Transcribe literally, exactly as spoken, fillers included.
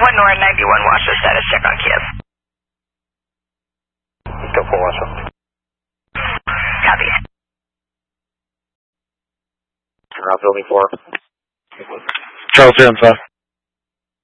one North ninety-one Washoe, status check on Kiev. Go for Washoe. Copy. Turn off building four. Charles, you're on five.